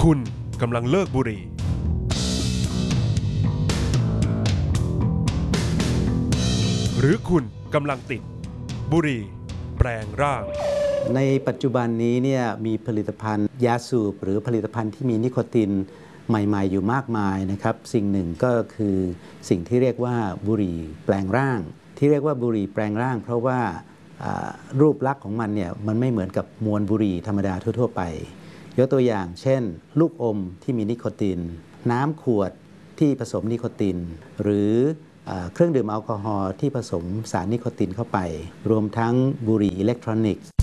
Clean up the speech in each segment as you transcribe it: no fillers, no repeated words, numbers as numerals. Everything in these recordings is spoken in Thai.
คุณกำลังเลิกบุหรี่หรือคุณกำลังติดบุหรี่แปลงร่างในปัจจุบันนี้เนี่ยมีผลิตภัณฑ์ยาสูบหรือผลิตภัณฑ์ที่มีนิโคตินใหม่ๆอยู่มากมายนะครับสิ่งหนึ่งก็คือสิ่งที่เรียกว่าบุหรี่แปลงร่างที่เรียกว่าบุหรี่แปลงร่างเพราะว่ารูปลักษณ์ของมันเนี่ยมันไม่เหมือนกับมวลบุหรี่ธรรมดาทั่วๆไปยกตัวอย่างเช่นลูกอมที่มีนิโคตินน้ำขวดที่ผสมนิโคตินหรือเครื่องดื่มแอลกอฮอล์ที่ผสมสารนิโคตินเข้าไปรวมทั้งบุหรี่อิเล็กทรอนิกส์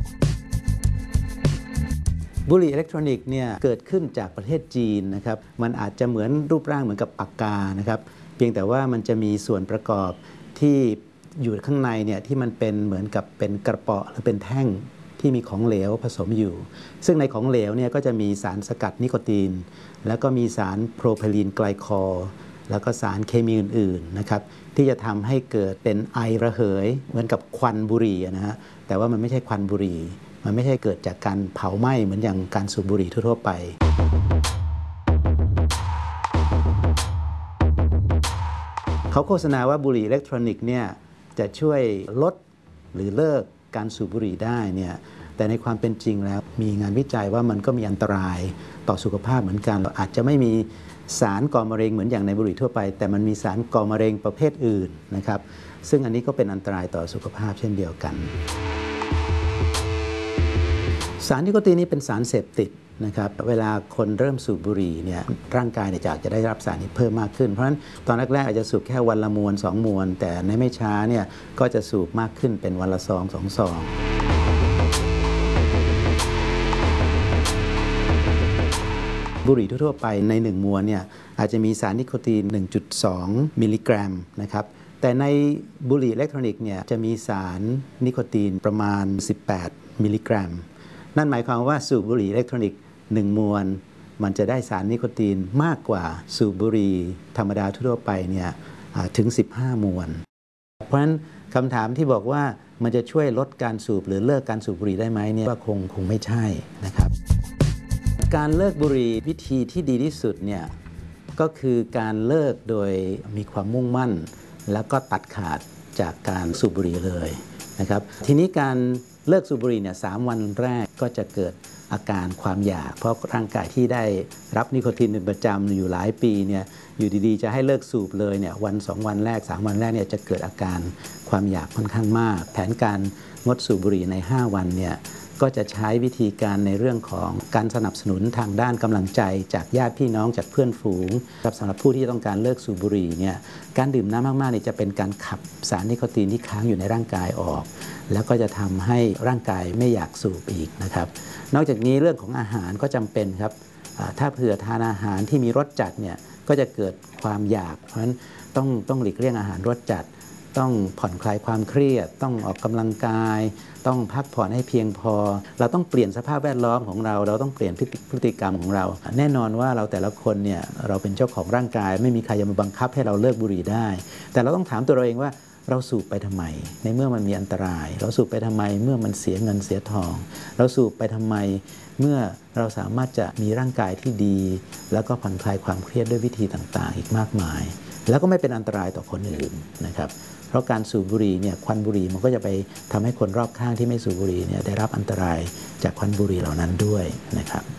บุหรี่อิเล็กทรอนิกส์เนี่ยเกิดขึ้นจากประเทศจีนนะครับมันอาจจะเหมือนรูปร่างเหมือนกับปากกานะครับเพียงแต่ว่ามันจะมีส่วนประกอบที่อยู่ข้างในเนี่ยที่มันเป็นเหมือนกับเป็นกระเป๋อหรือเป็นแท่งที่มีของเหลวผสมอยู่ซึ่งในของเหลวเนี่ยก็จะมีสารสกัดนิโคตินแล้วก็มีสารโพรไพลีนไกลคอลแล้วก็สารเคมีอื่นๆนะครับที่จะทำให้เกิดเป็นไอระเหยเหมือนกับควันบุหรี่นะฮะแต่ว่ามันไม่ใช่ควันบุหรี่มันไม่ใช่เกิดจากการเผาไหม้เหมือนอย่างการสูบบุหรี่ทั่วๆไปเขาโฆษณาว่าบุหรี่อิเล็กทรอนิกส์เนี่ยจะช่วยลดหรือเลิกการสูบบุหรี่ได้เนี่ยแต่ในความเป็นจริงแล้วมีงานวิจัยว่ามันก็มีอันตรายต่อสุขภาพเหมือนกันอาจจะไม่มีสารก่อมะเร็งเหมือนอย่างในบุหรี่ทั่วไปแต่มันมีสารก่อมะเร็งประเภทอื่นนะครับซึ่งอันนี้ก็เป็นอันตรายต่อสุขภาพเช่นเดียวกันสารนิโคตินนี้เป็นสารเสพติดนะครับเวลาคนเริ่มสูบบุหรี่เนี่ยร่างกายจะได้รับสารนี้เพิ่มมากขึ้นเพราะฉะนั้นตอนแรกๆอาจจะสูบแค่วันละมวน2 มวนแต่ในไม่ช้าเนี่ยก็จะสูบมากขึ้นเป็นวันละซอง2 ซองบุหรี่ทั่วๆไปใน1 มวนเนี่ยอาจจะมีสารนิโคติน 1.2 มิลลิกรัมนะครับแต่ในบุหรี่อิเล็กทรอนิกส์เนี่ยจะมีสารนิโคตินประมาณ18 มิลลิกรัมนั่นหมายความว่าสูบบุหรี่อิเล็กทรอนิกส์1 มวนมันจะได้สารนิโคตินมากกว่าสูบบุหรี่ธรรมดาทั่วไปเนี่ยถึง15 มวนเพราะฉะนั้นคำถามที่บอกว่ามันจะช่วยลดการสูบหรือเลิกการสูบบุหรี่ได้ไหมเนี่ยว่าคงไม่ใช่นะครับการเลิกบุหรี่วิธีที่ดีที่สุดเนี่ยก็คือการเลิกโดยมีความมุ่งมั่นแล้วก็ตัดขาดจากการสูบบุหรี่เลยนะครับทีนี้การเลิกสูบบุหรี่เนี่ย3 วันแรกก็จะเกิดอาการความอยากเพราะร่างกายที่ได้รับนิโคตินเป็นประจำอยู่หลายปีเนี่ยอยู่ดีๆจะให้เลิกสูบเลยเนี่ยวัน2 วันแรก3 วันแรกเนี่ยจะเกิดอาการความอยากค่อนข้างมากแผนการงดสูบบุหรี่ใน5 วันเนี่ยก็จะใช้วิธีการในเรื่องของการสนับสนุนทางด้านกำลังใจจากญาติพี่น้องจากเพื่อนฝูงสำหรับผู้ที่ต้องการเลิกสูบบุหรี่เนี่ยการดื่มน้ำมากๆเนี่ยจะเป็นการขับสารนิโคตินที่ค้างอยู่ในร่างกายออกแล้วก็จะทำให้ร่างกายไม่อยากสูบอีกนะครับนอกจากนี้เรื่องของอาหารก็จำเป็นครับถ้าเผื่อทานอาหารที่มีรสจัดเนี่ยก็จะเกิดความอยากเพราะฉะนั้นต้องหลีกเลี่ยงอาหารรสจัดต้องผ่อนคลายความเครียดต้องออกกำลังกายต้องพักผ่อนให้เพียงพอเราต้องเปลี่ยนสภาพแวดล้อมของเราต้องเปลี่ยนพฤติกรรมของเราแน่นอนว่าเราแต่ละคนเนี่ยเราเป็นเจ้าของร่างกายไม่มีใครจะมาบังคับให้เราเลิกบุหรี่ได้แต่เราต้องถามตัวเราเองว่าเราสูบไปทำไมในเมื่อมันมีอันตรายเราสูบไปทำไมเมื่อมันเสียเงินเสียทองเราสูบไปทำไมเมื่อเราสามารถจะมีร่างกายที่ดีแล้วก็ผ่อนคลายความเครียดด้วยวิธีต่างๆอีกมากมายแล้วก็ไม่เป็นอันตรายต่อคนอื่นนะครับเพราะการสูบบุหรี่เนี่ยควันบุหรี่มันก็จะไปทำให้คนรอบข้างที่ไม่สูบบุหรี่เนี่ยได้รับอันตรายจากควันบุหรี่เหล่านั้นด้วยนะครับ